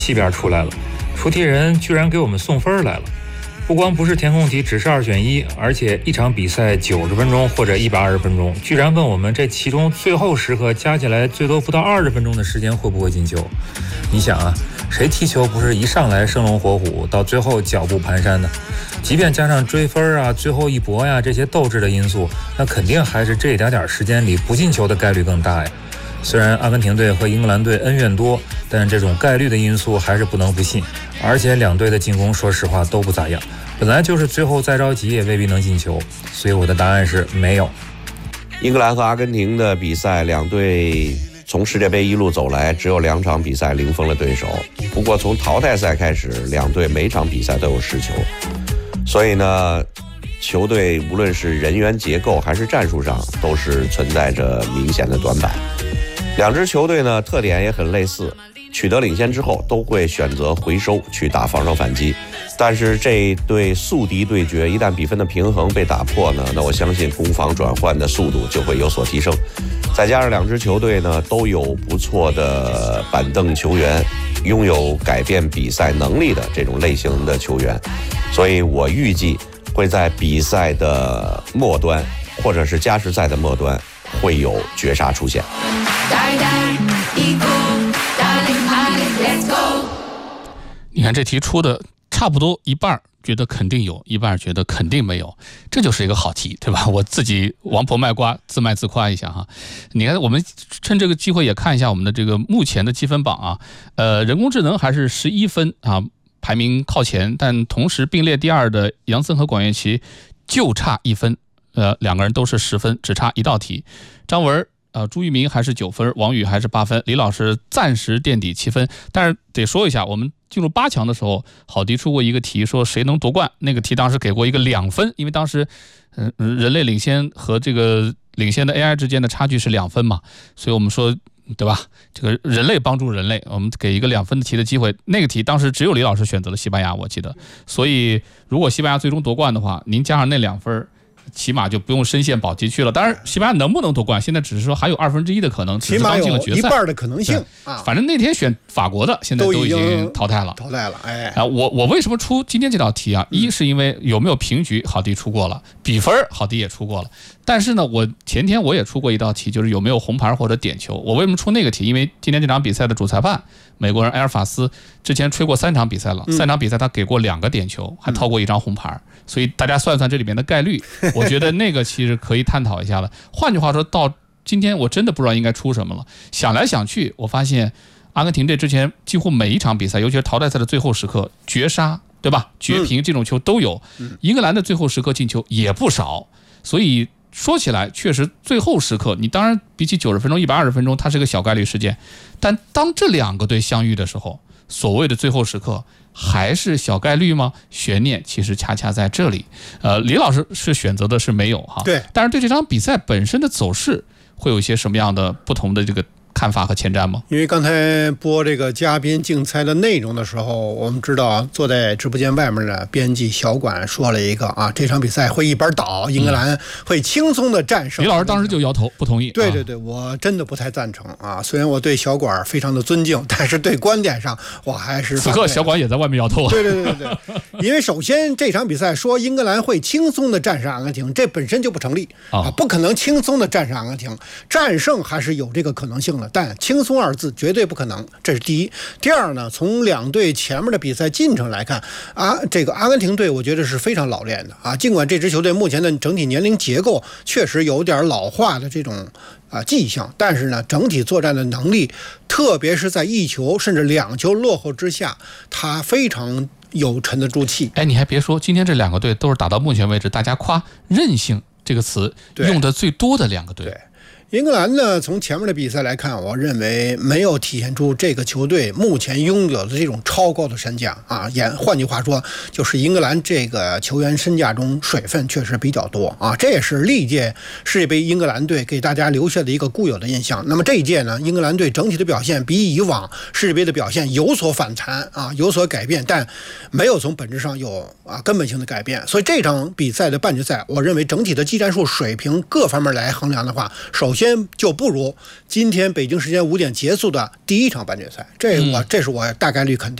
西边出来了，出题人居然给我们送分来了。不光不是填空题，只是2选1，而且一场比赛90分钟或者120分钟，居然问我们这其中最后时刻加起来最多不到20分钟的时间会不会进球？你想啊，谁踢球不是一上来生龙活虎，到最后脚步蹒跚的？即便加上追分啊、最后一搏呀这些斗志的因素，那肯定还是这一点时间里不进球的概率更大呀。虽然阿根廷队和英格兰队恩怨多，但这种概率的因素还是不能不信。而且两队的进攻说实话都不咋样，本来就是最后再着急也未必能进球，所以我的答案是没有。 英格兰和阿根廷的比赛，两队从世界杯一路走来，只有2场比赛零封了对手。不过从淘汰赛开始，两队每场比赛都有10球，所以呢，球队无论是人员结构还是战术上，都是存在着明显的短板。两支球队呢，特点也很类似，取得领先之后都会选择回收去打防守反击。但是这一对宿敌对决，一旦比分的平衡被打破呢，那我相信攻防转换的速度就会有所提升。再加上两支球队呢都有不错的板凳球员，拥有改变比赛能力的这种类型的球员，所以我预计会在比赛的末端或者是加时赛的末端会有绝杀出现。 你看这题出的差不多一半觉得肯定有，一半觉得肯定没有，这就是一个好题，对吧？我自己王婆卖瓜，自卖自夸一下哈。你看，我们趁这个机会也看一下我们的这个目前的积分榜啊。人工智能还是11分啊，排名靠前，但同时并列第2的杨森和管乐琪就差1分，两个人都是10分，只差一道题。张文朱一鸣还是9分，王宇还是8分，李老师暂时垫底7分。但是得说一下，我们进入8强的时候，郝迪出过一个题，说谁能夺冠，那个题当时给过一个2分，因为当时人类领先和这个领先的 AI 之间的差距是2分嘛，所以我们说，对吧？这个人类帮助人类，我们给一个2分的题的机会。那个题当时只有李老师选择了西班牙，我记得。所以如果西班牙最终夺冠的话，您加上那2分，起码就不用深陷保级区了。当然，西班牙能不能夺冠，现在只是说还有1/2的可能， 起码有1半的可能性啊。反正那天选法国的，现在都已经淘汰了。 哎， 我为什么出今天这道题啊？一是因为有没有平局，郝迪出过了；比分，郝迪也出过了。但是呢，我前天我也出过一道题，就是有没有红牌或者点球。我为什么出那个题？因为今天这场比赛的主裁判美国人埃尔法斯之前吹过3场比赛了，3场比赛他给过2个点球，还掏过1张红牌，所以大家算算这里面的概率，我觉得那个其实可以探讨一下的。换句话说，到今天我真的不知道应该出什么了。想来想去，我发现阿根廷队之前几乎每一场比赛，尤其是淘汰赛的最后时刻绝杀，对吧？绝平这种球都有。英格兰的最后时刻进球也不少，所以说起来确实最后时刻，你当然比起90分钟、120分钟，它是个小概率事件。但当这2个队相遇的时候，所谓的最后时刻还是小概率吗？悬念其实恰恰在这里。李老师是选择的是没有哈， 对。 但是对这场比赛本身的走势会有一些什么样的不同的这个看法和前瞻吗？ 因为刚才播这个嘉宾竞猜的内容的时候，我们知道坐在直播间外面的编辑小管说了一个这场比赛会一板倒，英格兰会轻松的战胜。 李老师当时就摇头不同意。 对，我真的不太赞成啊。虽然我对小管非常的尊敬，但是对观点上我还是此刻小管也在外面摇头。 对，因为首先这场比赛说英格兰会轻松的战胜阿根廷，这本身就不成立不可能轻松的战胜阿根廷，战胜还是有这个可能性的，但轻松2字绝对不可能，这是第一。第二呢，从两队前面的比赛进程来看这个阿根廷队我觉得是非常老练的尽管这支球队目前的整体年龄结构确实有点老化的这种迹象，但是呢，整体作战的能力，特别是在1球甚至2球落后之下，他非常有沉得住气。 你还别说，今天这2个队都是打到目前为止大家夸韧性这个词用的最多的2个队。 对，英格兰呢，从前面的比赛来看，我认为没有体现出这个球队目前拥有的这种超高的身价换句话说，就是英格兰这个球员身价中水分确实比较多这也是历届世界杯英格兰队给大家留下的一个固有的印象。那么这一届呢，英格兰队整体的表现比以往世界杯的表现有所反弹有所改变，但没有从本质上有根本性的改变。所以这场比赛的半决赛，我认为整体的技战术水平各方面来衡量的话，首先先就不如今天北京时间5点结束的第一场半决赛，这是我大概率肯定。